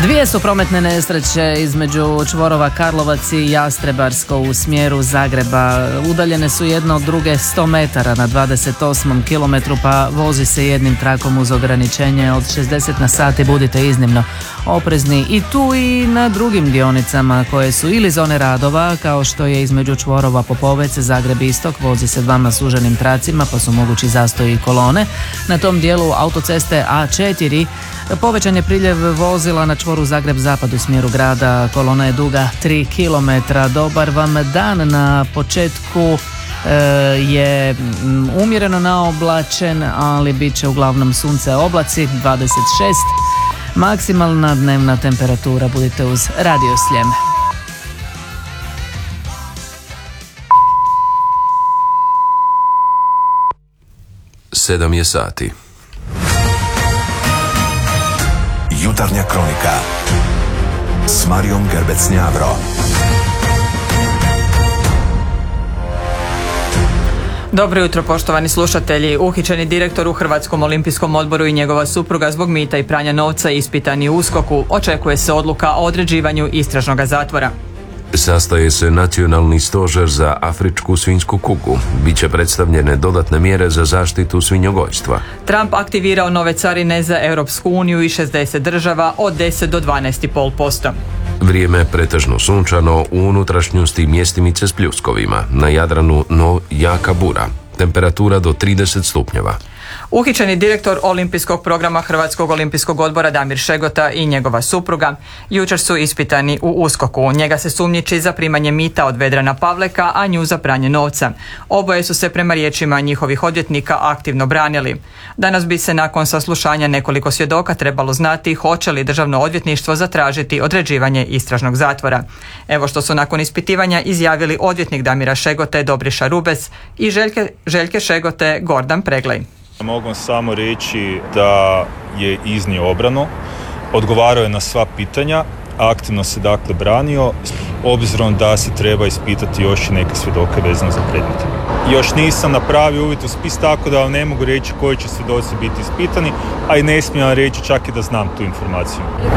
Dvije su prometne nesreće između čvorova Karlovac i Jastrebarsko u smjeru Zagreba. Udaljene su jedna od druge 100 metara na 28. kilometru, pa vozi se jednim trakom uz ograničenje od 60 na sat i budite iznimno oprezni i tu i na drugim dionicama koje su ili zone radova, kao što je između čvorova Popovec, Zagreb Istok, vozi se dvama suženim tracima pa su mogući zastoji i kolone. Na tom dijelu autoceste A4 povećan je priljev vozila na čvoru Zagreb-Zapad u smjeru grada, kolona je duga 3 km. Dobar vam dan. Na početku je umjereno naoblačen, ali bit će uglavnom sunce, oblaci, 26. Maksimalna dnevna temperatura, budite uz Radio Sljem. Sedam je sati. Jutarnja kronika s Marijom Gerbec-Njavro. Dobro jutro, poštovani slušatelji. Uhićeni direktor u Hrvatskom olimpijskom odboru i njegova supruga zbog mita i pranja novca ispitani u USKOK-u. Očekuje se odluka o određivanju istražnog zatvora. Sastaje se Nacionalni stožer za afričku svinjsku kugu. Biće predstavljene dodatne mjere za zaštitu svinjogojstva. Trump aktivirao nove carine za Europsku uniju i 60 država od 10 do 12,5%. Vrijeme pretežno sunčano, u unutrašnjosti mjestimice s pljuskovima. Na Jadranu no jaka bura. Temperatura do 30 stupnjeva. Uhićeni direktor olimpijskog programa Hrvatskog olimpijskog odbora Damir Šegota i njegova supruga jučer su ispitani u USKOK-u. Njega se sumnjiči za primanje mita od Vedrana Pavleka, a nju za pranje novca. Oboje su se prema riječima njihovih odvjetnika aktivno branili. Danas bi se nakon saslušanja nekoliko svjedoka trebalo znati hoće li Državno odvjetništvo zatražiti određivanje istražnog zatvora. Evo što su nakon ispitivanja izjavili odvjetnik Damira Šegote Dobriša Rubes i Željke Šegote Gordan Preglej. Mogu samo reći da je iznio obranu, odgovarao je na sva pitanja, aktivno se dakle branio, obzirom da se treba ispitati još i neke svjedoke vezano za predmete. Još nisam napravio uvid u spis, tako da vam ne mogu reći koji će svjedoci biti ispitani, a i ne smijem reći čak i da znam tu informaciju.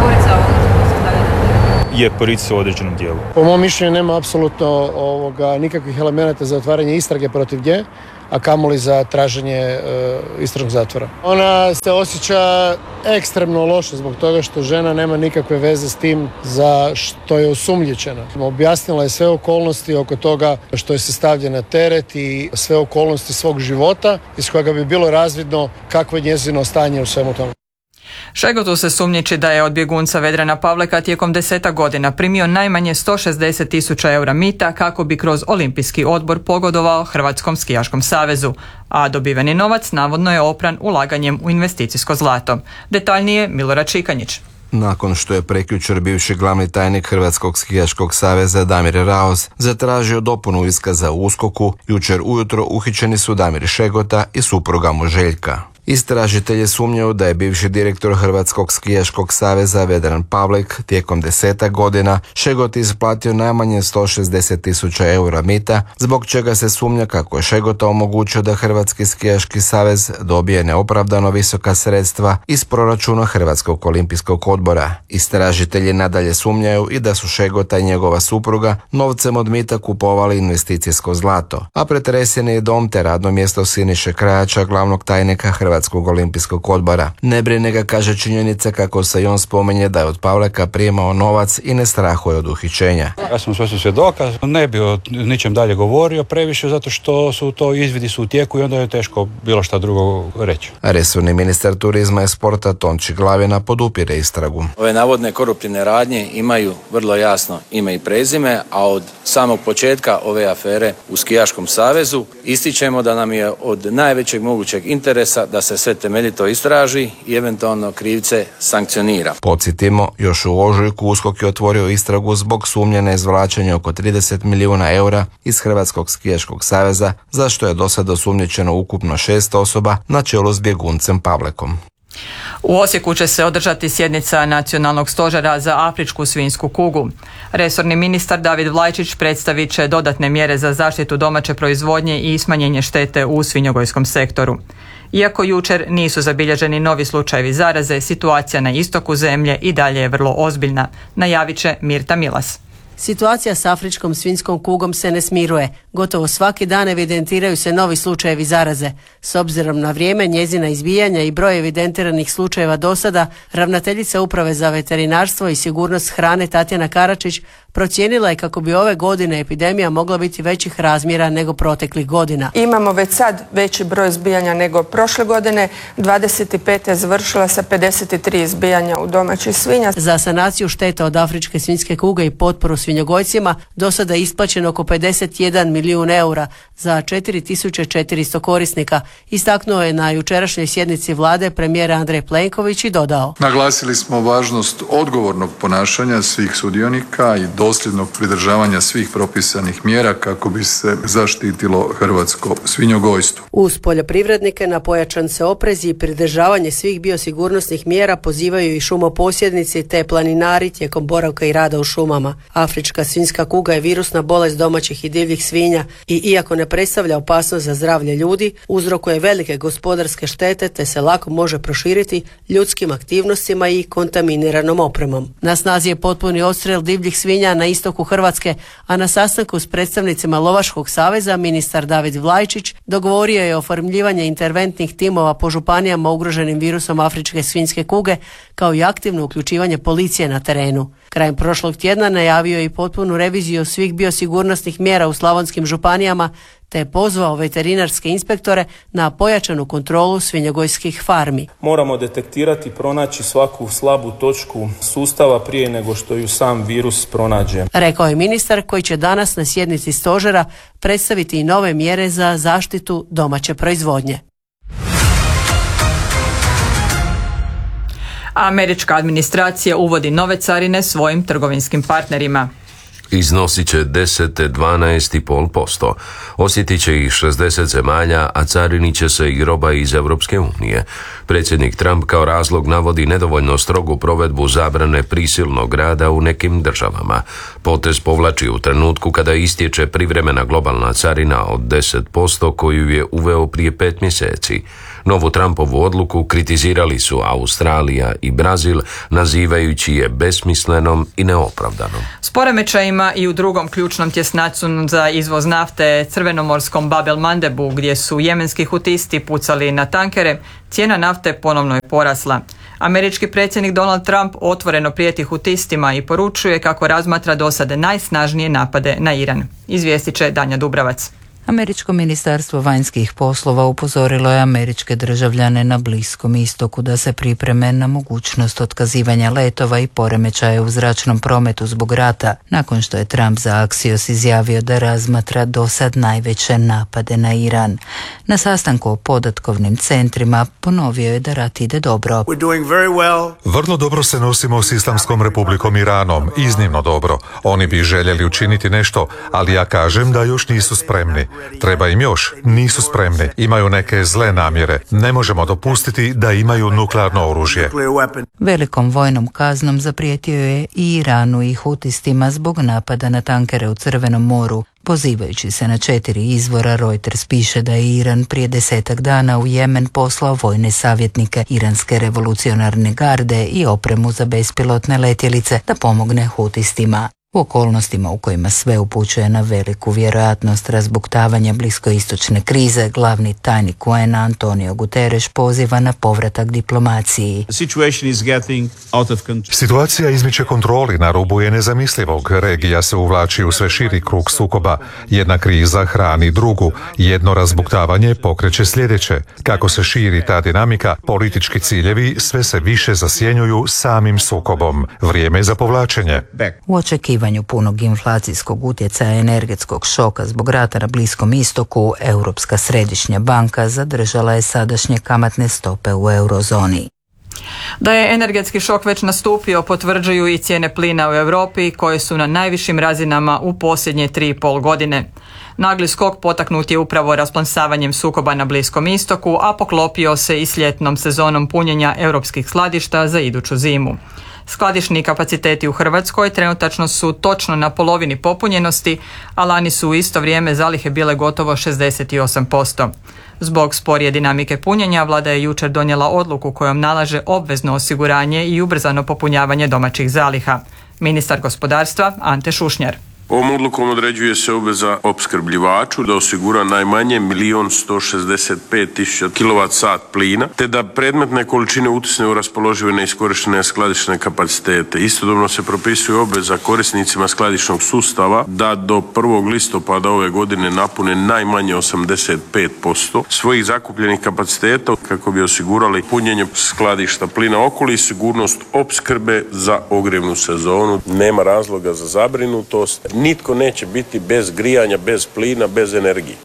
Je porica u određenom dijelu. Po mom mišljenju nema apsolutno nikakvih elemenata za otvaranje istrage protiv nje, a kamoli za traženje istražnog zatvora. Ona se osjeća ekstremno loše zbog toga što žena nema nikakve veze s tim za što je osumnjičena. Objasnila je sve okolnosti oko toga što je se stavlja na teret i sve okolnosti svog života iz kojega bi bilo razvidno kakvo je njezino stanje u svemu tome. Šegotu se sumnjiči da je od bjegunca Vedrana Pavleka tijekom 10 godina primio najmanje 160.000 eura mita kako bi kroz olimpijski odbor pogodovao Hrvatskom skijaškom savezu, a dobiveni novac navodno je opran ulaganjem u investicijsko zlato. Detaljnije Milorad Čikanjić. Nakon što je prekjučer bivši glavni tajnik Hrvatskog skijaškog saveza Damir Raos zatražio dopunu iskaza u USKOK-u, jučer ujutro uhićeni su Damir Šegota i supruga mu Željka. Istražitelji sumnjaju da je bivši direktor Hrvatskog skijaškog saveza Vedran Pavlek tijekom 10 godina Šegoti isplatio najmanje 160.000 eura mita, zbog čega se sumnja kako je Šegota omogućio da Hrvatski skijaški savez dobije neopravdano visoka sredstva iz proračuna Hrvatskog olimpijskog odbora. Istražitelji nadalje sumnjaju i da su Šegota i njegova supruga novcem od mita kupovali investicijsko zlato, a pretresen je dom te radno mjesto Siniše Krajača, glavnog tajnika Hrvatskog olimpijskog odbora. Ne brine ga, kaže, činjenica kako se i on spominje da je od Pavleka primao novac i ne strahuje od uhićenja. Ja sam sve svjedoka, ne bi o ničem dalje govorio previše zato što su to izvidi su u tijeku i onda je teško bilo šta drugo reći. Resorni ministar turizma i sporta Tonči Glavina podupire istragu. Ove navodne koruptivne radnje imaju vrlo jasno ime i prezime, a od samog početka ove afere u Skijaškom savezu ističemo da nam je od najvećeg mogućeg interesa da se sve temeljito istraži i eventualno krivce sankcionira. Podsjetimo, još u ožujku USKOK je otvorio istragu zbog sumnje na izvlačenje oko 30 milijuna eura iz Hrvatskog skijaškog saveza, za što je do sada osumnjičeno ukupno 6 osoba na čelu s bjeguncem Pavlekom. U Osijeku će se održati sjednica Nacionalnog stožera za afričku svinjsku kugu. Resorni ministar David Vlajčić predstavit će dodatne mjere za zaštitu domaće proizvodnje i smanjenje štete u svinjogojskom sektoru. Iako jučer nisu zabilježeni novi slučajevi zaraze, situacija na istoku zemlje i dalje je vrlo ozbiljna, najavit će Mirta Milas. Situacija s afričkom svinjskom kugom se ne smiruje. Gotovo svaki dan evidentiraju se novi slučajevi zaraze. S obzirom na vrijeme njezina izbijanja i broj evidentiranih slučajeva do sada, ravnateljica Uprave za veterinarstvo i sigurnost hrane Tatjana Karačić procijenila je kako bi ove godine epidemija mogla biti većih razmjera nego proteklih godina. Imamo već sad veći broj izbijanja nego prošle godine. 25. je završila sa 53 izbijanja u domaćih svinja. Za sanaciju šteta od afričke svinjske kuge i potporu svinjogojcima do sada je isplaćeno oko 51 milijun eura za 4400 korisnika. Istaknuo je na jučerašnjoj sjednici vlade premijer Andrej Plenković i dodao: Naglasili smo važnost odgovornog ponašanja svih sudionika i dosljednog pridržavanja svih propisanih mjera kako bi se zaštitilo hrvatsko svinjogojstvo. Uz poljoprivrednike na pojačan se oprez i pridržavanje svih biosigurnosnih mjera pozivaju i šumoposjednici te planinari tijekom boravka i rada u šumama. Afrička svinjska kuga je virusna bolest domaćih i divljih svinja i iako ne predstavlja opasnost za zdravlje ljudi, uzrokuje velike gospodarske štete te se lako može proširiti ljudskim aktivnostima i kontaminiranom opremom. Na snazi je potpuni odstrel divljih svinja na istoku Hrvatske, a na sastanku s predstavnicima Lovačkog saveza ministar David Vlajčić dogovorio je oformljivanje interventnih timova po županijama ugroženim virusom afričke svinjske kuge, kao i aktivno uključivanje policije na terenu. Krajem prošlog tjedna najavio je i potpunu reviziju svih biosigurnosnih mjera u slavonskim županijama, te je pozvao veterinarske inspektore na pojačanu kontrolu svinjogojskih farmi. Moramo detektirati i pronaći svaku slabu točku sustava prije nego što ju sam virus pronađe, rekao je ministar, koji će danas na sjednici stožera predstaviti i nove mjere za zaštitu domaće proizvodnje. Američka administracija uvodi nove carine svojim trgovinskim partnerima. Iznosit će 10-12,5%. Osjetit će ih 60 zemalja, a carinit će se i roba iz Europske unije. Predsjednik Trump kao razlog navodi nedovoljno strogu provedbu zabrane prisilnog rada u nekim državama. Potez povlači u trenutku kada istječe privremena globalna carina od 10% koju je uveo prije 5 mjeseci. Novu Trumpovu odluku kritizirali su Australija i Brazil, nazivajući je besmislenom i neopravdanom. S poremećajima i u drugom ključnom tjesnacu za izvoz nafte, crvenomorskom Bab el Mandebu, gdje su jemenski hutisti pucali na tankere, cijena nafte ponovno je porasla. Američki predsjednik Donald Trump otvoreno prijeti hutistima i poručuje kako razmatra dosad najsnažnije napade na Iran. Izvijestit će Danja Dubravac. Američko ministarstvo vanjskih poslova upozorilo je američke državljane na Bliskom istoku da se pripreme na mogućnost otkazivanja letova i poremećaja u zračnom prometu zbog rata, nakon što je Trump za Axios izjavio da razmatra dosad najveće napade na Iran. Na sastanku o podatkovnim centrima ponovio je da rat ide dobro. Vrlo dobro se nosimo s Islamskom republikom Iranom, iznimno dobro. Oni bi željeli učiniti nešto, ali ja kažem da još nisu spremni. Treba im još, nisu spremni, imaju neke zle namjere. Ne možemo dopustiti da imaju nuklearno oružje. Velikom vojnom kaznom zaprijetio je i Iranu i hutistima zbog napada na tankere u Crvenom moru. Pozivajući se na 4 izvora, Reuters piše da je Iran prije 10 dana u Jemen poslao vojne savjetnike Iranske revolucionarne garde i opremu za bespilotne letjelice da pomogne hutistima. U okolnostima u kojima sve upućuje na veliku vjerojatnost razbuktavanja bliskoistočne krize, glavni tajnik UN Antonio Guterres poziva na povratak diplomaciji. Situacija izmiče kontroli, na rubu je nezamislivog. Regija se uvlači u sve širi krug sukoba. Jedna kriza hrani drugu. Jedno razbuktavanje pokreće sljedeće. Kako se širi ta dinamika, politički ciljevi sve se više zasjenjuju samim sukobom. Vrijeme je za povlačenje. U očekivanju punog inflacijskog utjecaja energetskog šoka zbog rata na Bliskom istoku, Europska središnja banka zadržala je sadašnje kamatne stope u eurozoni. Da je energetski šok već nastupio, potvrđuju i cijene plina u Europi koje su na najvišim razinama u posljednje 3,5 godine. Nagli skok potaknut je upravo rasplamsavanjem sukoba na Bliskom istoku, a poklopio se i s ljetnom sezonom punjenja europskih skladišta za iduću zimu. Skladišni kapaciteti u Hrvatskoj trenutačno su točno na polovini popunjenosti, a lani su u isto vrijeme zalihe bile gotovo 68%. Zbog sporije dinamike punjenja, vlada je jučer donijela odluku kojom nalaže obvezno osiguranje i ubrzano popunjavanje domaćih zaliha. Ministar gospodarstva Ante Šušnjar. Ovom odlukom određuje se obveza opskrbljivaču da osigura najmanje 1.165.000 kWh plina, te da predmetne količine utisne u raspoložive neiskorištene skladišne kapacitete. Istodobno se propisuje obveza korisnicima skladišnog sustava da do 1. listopada ove godine napune najmanje 85% svojih zakupljenih kapaciteta kako bi osigurali punjenje skladišta plina Okoli i sigurnost opskrbe za ogrjevnu sezonu. Nema razloga za zabrinutost. Nitko neće biti bez grijanja, bez plina, bez energije.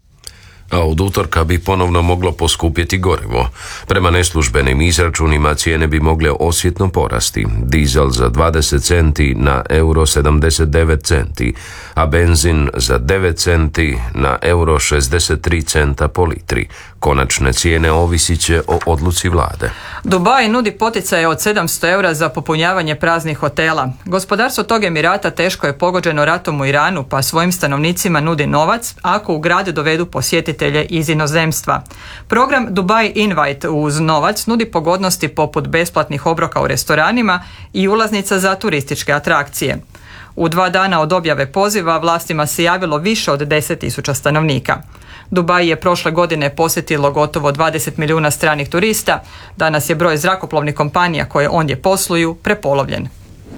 A od utorka bi ponovno moglo poskupjeti gorivo. Prema neslužbenim izračunima cijene bi mogle osjetno porasti. Dizel za 20 centi na euro 79 centi, a benzin za 9 centi na euro 63 centa po litri. Konačne cijene ovisit će o odluci vlade. Dubaj nudi poticaje od 700 eura za popunjavanje praznih hotela. Gospodarstvo tog Emirata teško je pogođeno ratom u Iranu, pa svojim stanovnicima nudi novac ako u grad dovedu posjetitelje iz inozemstva. Program Dubai Invite uz novac nudi pogodnosti poput besplatnih obroka u restoranima i ulaznica za turističke atrakcije. U 2 dana od objave poziva vlastima se javilo više od 10.000 stanovnika. Dubaj je prošle godine posjetilo gotovo 20 milijuna stranih turista. Danas je broj zrakoplovnih kompanija koje ondje posluju prepolovljen.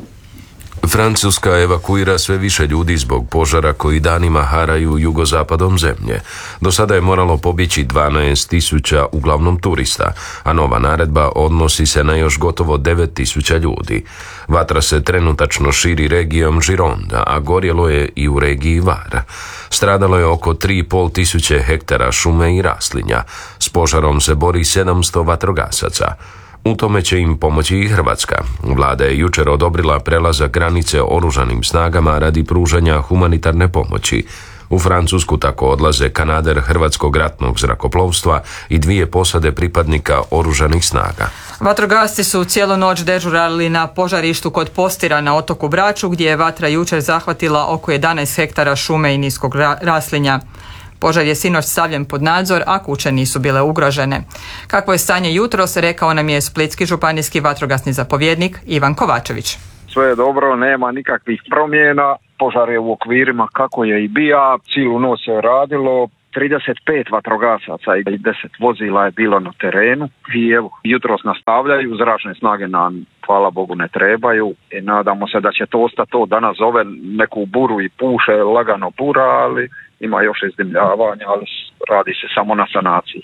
Francuska evakuira sve više ljudi zbog požara koji danima haraju jugozapadom zemlje. Do sada je moralo pobjeći 12.000 uglavnom turista, a nova naredba odnosi se na još gotovo 9.000 ljudi. Vatra se trenutačno širi regijom Gironda, a gorjelo je i u regiji Var. Stradalo je oko 3.500 hektara šume i raslinja. S požarom se bori 700 vatrogasaca. U tome će im pomoći i Hrvatska. Vlada je jučer odobrila prelazak granice oružanim snagama radi pružanja humanitarne pomoći. U Francusku tako odlaze kanader Hrvatskog ratnog zrakoplovstva i 2 posade pripadnika oružanih snaga. Vatrogasci su cijelu noć dežurali na požarištu kod Postira na otoku Braču, gdje je vatra jučer zahvatila oko 11 hektara šume i niskog raslinja. Požar je sinoć stavljen pod nadzor, a kuće nisu bile ugrožene. Kakvo je stanje jutros, rekao nam je splitski županijski vatrogasni zapovjednik Ivan Kovačević. Sve je dobro, nema nikakvih promjena, požar je u okvirima kako je i bija, cijelu noć se radilo, 35 vatrogasaca i 10 vozila je bilo na terenu i evo, jutros nastavljaju, zračne snage nam, hvala Bogu, ne trebaju i nadamo se da će to ostati to. Danas zove neku buru i puše, lagano bura, ali ima još izdimljavanja, ali radi se samo na sanaciji.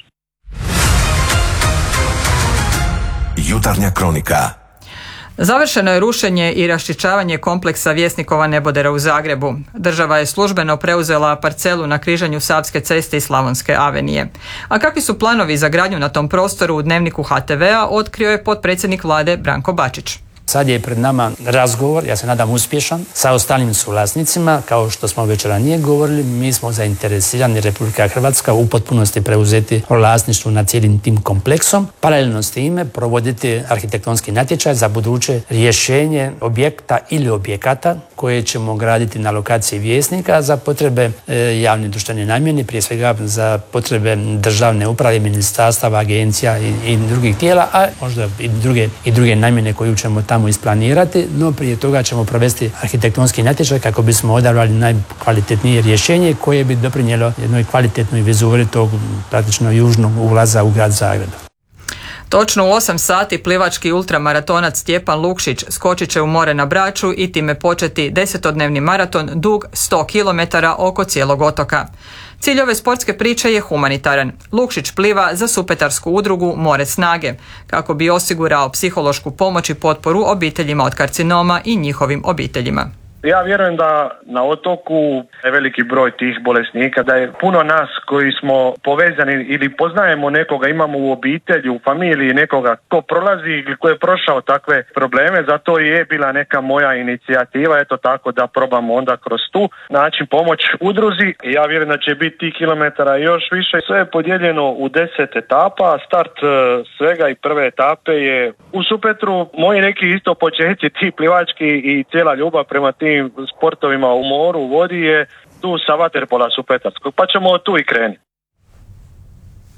Jutarnja kronika. Završeno je rušenje i raščišćavanje kompleksa Vjesnikova nebodera u Zagrebu. Država je službeno preuzela parcelu na križanju Savske ceste i Slavonske avenije. A kakvi su planovi za gradnju na tom prostoru u Dnevniku HTV-a otkrio je potpredsjednik vlade Branko Bačić. Sad je pred nama razgovor, ja se nadam uspješan, sa ostalim suvlasnicima. Kao što smo već ranije govorili, mi smo zainteresirani, Republika Hrvatska, u potpunosti preuzeti vlasništvo nad cijelim tim kompleksom. Paralelno s time provoditi arhitektonski natječaj za buduće rješenje objekta ili objekata koje ćemo graditi na lokaciji Vjesnika za potrebe javne društvene namjene, prije svega za potrebe državne uprave, ministarstava, agencija i drugih tijela, a možda i druge namjene koju ćemo tamo isplanirati, no prije toga ćemo provesti arhitektonski natječaj kako bismo odabrali najkvalitetnije rješenje koje bi doprinijelo jednoj kvalitetnoj vizuri tog praktično južnog ulaza u grad Zagreb. Točno u 8 sati plivački ultramaratonac Stjepan Lukšić skočit će u more na Braču i time početi 10-dnevni maraton dug 100 km oko cijelog otoka. Cilj ove sportske priče je humanitaran. Lukšić pliva za supetarsku udrugu More snage, kako bi osigurao psihološku pomoć i potporu obiteljima od karcinoma i njihovim obiteljima. Ja vjerujem da na otoku je veliki broj tih bolesnika, da je puno nas koji smo povezani ili poznajemo nekoga, imamo u obitelji, u familiji nekoga ko prolazi ili ko je prošao takve probleme, zato je bila neka moja inicijativa, eto tako da probamo onda kroz tu način pomoć udruzi. Ja vjerujem da će biti tih kilometara još više. Sve je podijeljeno u 10 etapa, start svega i prve etape je u Supetru. Moji neki isto početci, ti plivački i cijela ljubav prema tim sportovima u moru, u vodi je tu sa vaterpola Supetarskog, pa ćemo tu i krenuti.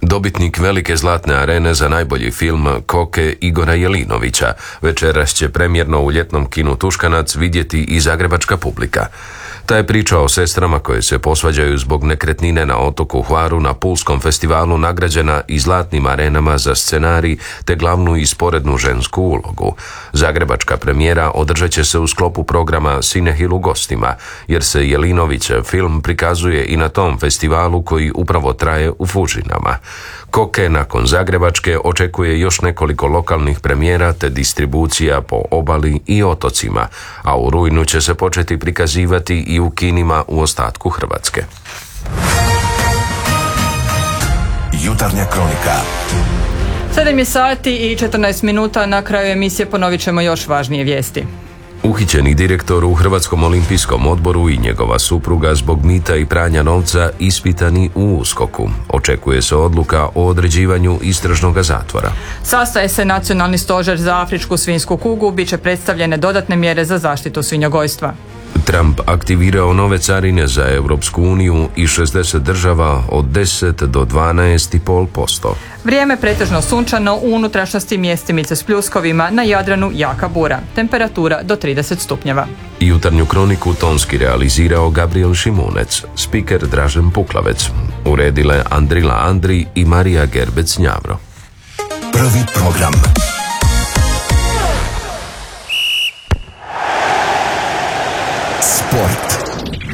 Dobitnik velike zlatne arene za najbolji film Koke Igora Jelinovića večeras će premijerno u ljetnom kinu Tuškanac vidjeti i zagrebačka publika. Ta je priča o sestrama koje se posvađaju zbog nekretnine na otoku Hvaru na Pulskom festivalu nagrađena i zlatnim arenama za scenarij te glavnu i sporednu žensku ulogu. Zagrebačka premijera održat će se u sklopu programa Cinehil u gostima, jer se Jelinovićev film prikazuje i na tom festivalu koji upravo traje u Fužinama. Koke nakon zagrebačke očekuje još nekoliko lokalnih premijera te distribucija po obali i otocima, a u rujnu će se početi prikazivati i u kinima u ostatku Hrvatske. Jutarnja kronika. 7 je sati i 14 minuta, na kraju emisije ponovit ćemo još važnije vijesti. Uhićeni direktor u Hrvatskom olimpijskom odboru i njegova supruga zbog mita i pranja novca ispitani u USKOK-u. Očekuje se odluka o određivanju istražnog zatvora. Sastaje se Nacionalni stožer za afričku svinjsku kugu, bit će predstavljene dodatne mjere za zaštitu svinjogojstva. Trump aktivirao nove carine za Europsku uniju i 60 država od 10 do 12,5%. Vrijeme pretežno sunčano, u unutrašnjosti mjestimice s pljuskovima, na Jadranu jaka bura. Temperatura do 30 stupnjeva. Jutarnju kroniku tonski realizirao Gabriel Šimunec, spiker Dražen Puklavec. Uredile Andrila Andri i Marija Gerbec-Njavro. Prvi program. Sport.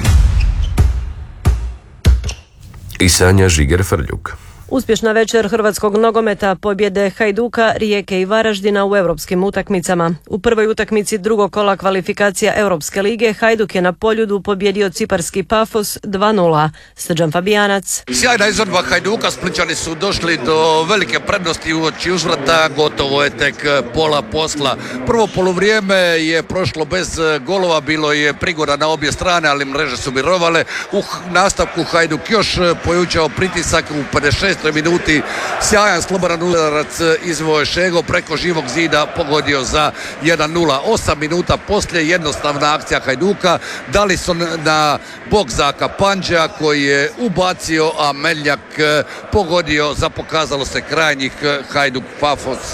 I Sanja Žiger-Frljuk. Uspješna večer hrvatskog nogometa, pobjede Hajduka, Rijeke i Varaždina u europskim utakmicama. U prvoj utakmici drugog kola kvalifikacija Europske lige Hajduk je na Poljudu pobjedio ciparski Pafos 2:0. Srđan Fabijanac. Sjajna izvedba Hajduka, Splićani su došli do velike prednosti uoči uzvrata, gotovo je tek pola posla. Prvo poluvrijeme je prošlo bez golova, bilo je prigoda na obje strane, ali mreže su mirovale. U nastavku Hajduk još pojučao pritisak u 56. minuti, sjajan slobodan udarac izveo je Šego preko živog zida, pogodio za 1:0. 8 minuta poslije jednostavna akcija Hajduka, Dalison na bok za Kapanđa koji je ubacio, a Meljak pogodio za, pokazalo se, krajnjih Hajduk Pafos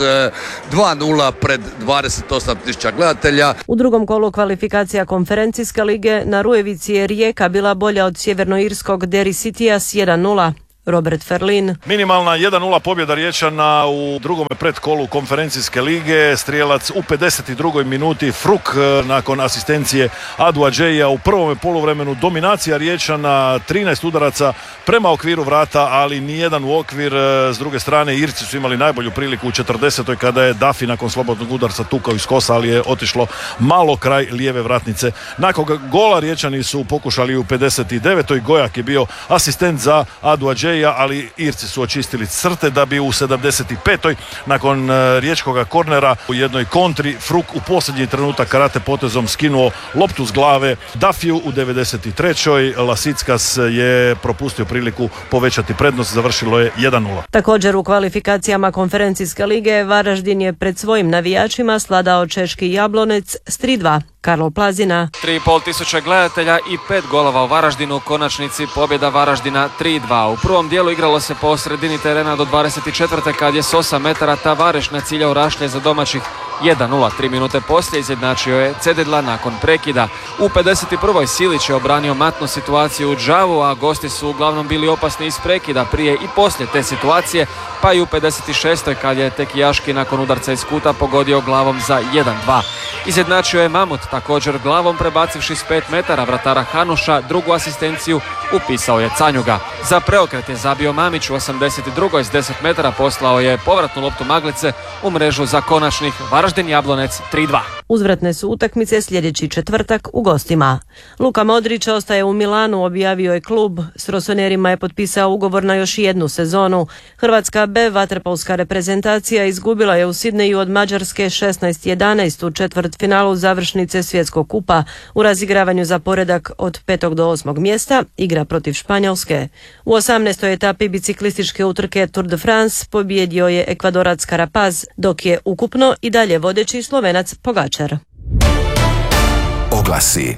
2:0 pred 28.000 gledatelja. U drugom kolu kvalifikacija konferencijske lige na Rujevici je Rijeka bila bolja od sjevernoirskog Derry Citya s 1:0. Robert Ferlin. Minimalna 1:0 pobjeda Riječana u drugome predkolu konferencijske lige. Strijelac u 52. minuti, Fruk nakon asistencije Adu Adžeja u prvome poluvremenu. Dominacija Riječana, 13 udaraca prema okviru vrata, ali nijedan u okvir. S druge strane, Irci su imali najbolju priliku u 40. kada je Dafi nakon slobodnog udarca tukao iz kosa, ali je otišlo malo kraj lijeve vratnice. Nakon gola Riječani su pokušali u 59. Gojak je bio asistent za Adu Adžeja, ali Irci su očistili crte da bi u 75. nakon riječkoga kornera u jednoj kontri Fruk u posljednji trenutak karate potezom skinuo loptu s glave Dafiju u 93. Lasickas je propustio priliku povećati prednost, završilo je 1:0. Također u kvalifikacijama konferencijske lige Varaždin je pred svojim navijačima sladao češki Jablonec s 3:2. Karlo Plazina. 3.500 gledatelja i 5 golova u Varaždinu, u konačnici pobjeda Varaždina 3:2. U prvom dijelu igralo se po sredini terena do 24. kad je s 8 metara Tavareš naciljao Rašlje za domaćih 1:0. 3 minute poslije izjednačio je Cededla nakon prekida. U 51. Silić je obranio matnu situaciju u Džavu, a gosti su uglavnom bili opasni iz prekida prije i poslije te situacije, pa i u 56. kad je Tekijaški nakon udarca iz kuta pogodio glavom za 1:2. Izjednačio je Mamut također glavom prebacivši s 5 metara vratara Hanuša, drugu asistenciju upisao je Canjuga. Za preokret je zabio Mamić u 82. s 10 metara, poslao je povratnu loptu Maglice u mrežu za konačnih Varaždin Jablonec 3:2. Uzvratne su utakmice sljedeći četvrtak u gostima. Luka Modrić ostaje u Milanu, objavio je klub. S Rosonerima je potpisao ugovor na još jednu sezonu. Hrvatska B vaterpolska reprezentacija izgubila je u Sidneju od Mađarske 16:11 u četvrtfinalu završnice Svjetskog kupa. U razigravanju za poredak od 5. do 8. mjesta igra protiv Španjolske. U 18. etapi biciklističke utrke Tour de France pobjedio je Ekvadorac Carapaz, dok je ukupno i dalje vodeći Slovenac Pogačar. Oglasi.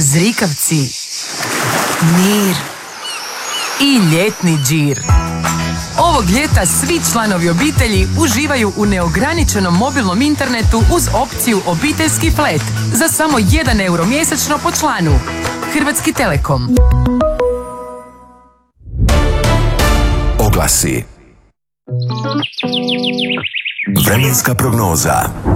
Zrikavci, mir i ljetni džir. Ovog ljeta svi članovi obitelji uživaju u neograničenom mobilnom internetu uz opciju obiteljski flat za samo 1 euro mjesečno po članu. Hrvatski Telekom. Oglasi. Vremenska prognoza.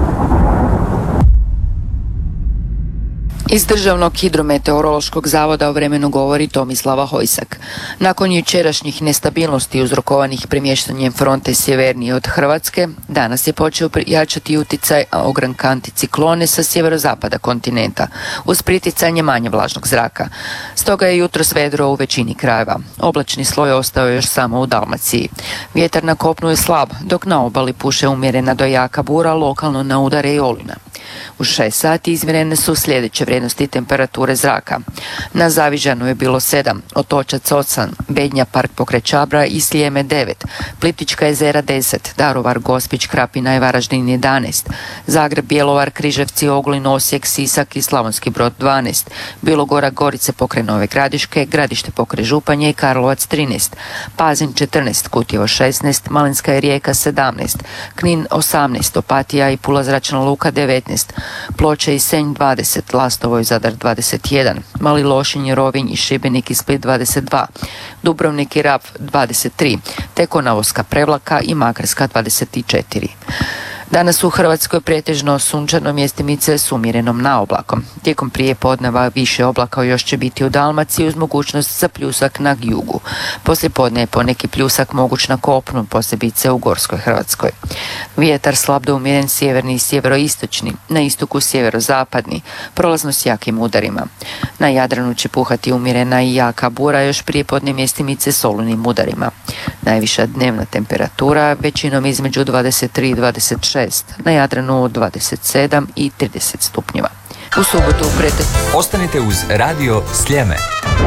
Iz Državnog hidrometeorološkog zavoda o vremenu govori Tomislava Hojsak. Nakon jučerašnjih nestabilnosti uzrokovanih premještanjem fronte sjevernije od Hrvatske, danas je počeo jačati utjecaj ogranka anticiklone sa sjeverozapada kontinenta, uz priticanje manje vlažnog zraka. Stoga je jutros vedro u većini krajeva. Oblačni sloj ostao još samo u Dalmaciji. Vjetar na kopnu je slab, dok na obali puše umjerena do jaka bura, lokalno na udare i olujna. U 6 sati izmjerene su sljedeće vrijednosti temperature zraka. Na Zavižanu je bilo 7, Otočac 8, Bednja, Park pokraj Čabra i Sljeme 9, Plitvička jezera 10, Daruvar, Gospić, Krapina i Varaždin 11, Zagreb, Bjelovar, Križevci, Ogulin, Osijek, Sisak i Slavonski Brod 12, Bilogora, Gorice pokraj Nove Gradiške, Gradište pokraj Županje i Karlovac 13, Pazin 14, Kutjevo 16, Malinska je Rijeka 17, Knin 18, Opatija i Pula zračna luka 19, Ploče i Senj 20, Lastovo i Zadar 21, Mali Lošinj, Rovinj i Šibenik i Split 22, Dubrovnik i Rab 23, te Konavoska, Prevlaka i Makarska 24. Danas u Hrvatskoj pretežno sunčano, mjestimice s umjerenom naoblakom. Tijekom prijepodneva više oblaka još će biti u Dalmaciji uz mogućnost za pljusak na jugu. Poslijepodne je poneki pljusak moguć na kopnu, posebice u Gorskoj Hrvatskoj. Vjetar slab do umjeren sjeverni i sjeveroistočni, na istoku sjeverozapadni, prolazno s jakim udarima. Na Jadranu će puhati umjerena i jaka bura, još prijepodne mjestimice s olujnim udarima. Najviša dnevna temperatura većinom između 23 i 26, na Jadranu 27 i 30 stupnjeva. U subotu Ostanite uz Radio Sljeme.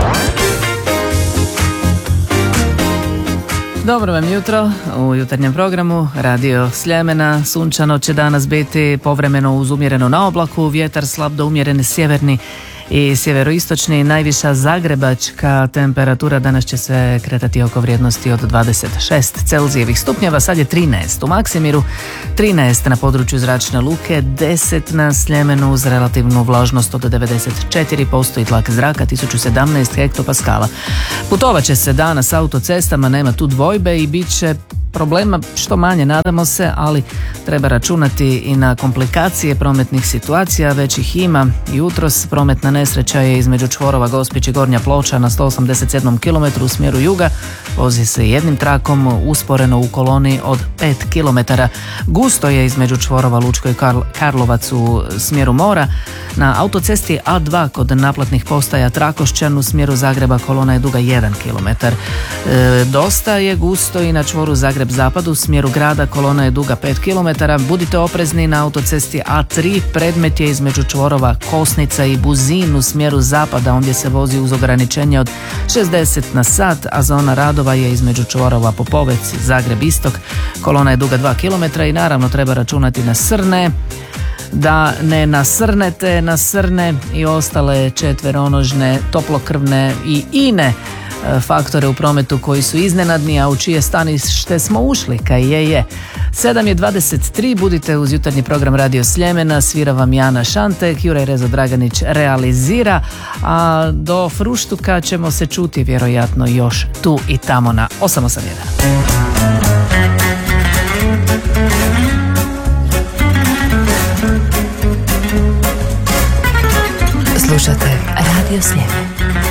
Dobro vam jutro, u jutarnjem programu Radio Sljemena. Sunčano će danas biti, povremeno uz umjereno na oblaku, vjetar slab do umjeren sjeverni i sjeveroistočni. Najviša zagrebačka temperatura danas će se kretati oko vrijednosti od 26 Celzijevih stupnjeva. Sad je 13 u Maksimiru, 13 na području zračne luke, 10 na Sljemenu uz relativnu vlažnost od 94% i tlak zraka 1017 hektopaskala. Putovat će se danas autocestama, nema tu dvojbe i bit će problema što manje, nadamo se, ali treba računati i na komplikacije prometnih situacija, već ih ima. Jutros prometna nesreća je između čvorova Gospić i Gornja Ploča na 187 km u smjeru juga. Vozi se jednim trakom usporeno u koloni od 5 km. Gusto je između čvorova Lučko i Karlovac u smjeru mora. Na autocesti A2 kod naplatnih postaja Trakošćan u smjeru Zagreba kolona je duga 1 km. Dosta je gusto i na čvoru Zagreb zapad u smjeru grada, kolona je duga 5 km. Budite oprezni na autocesti A3, predmet je između čvorova Kosnica i Buzin u smjeru zapada, ondje se vozi uz ograničenje od 60 na sat, a zona radova je između čvorova Popovec, Zagreb istok, kolona je duga 2 km i naravno treba računati na srne, da ne nasrnete na srne i ostale četveronožne, toplokrvne i ine faktore u prometu koji su iznenadni, a u čije stanište smo ušli, kaj je. 7:23, budite uz jutarnji program Radio Sljemena, svira vam Jana Šantek, Juraj Rezo Draganić realizira, a do fruštuka ćemo se čuti vjerojatno još tu i tamo na 881. Slušate Radio Sljeme.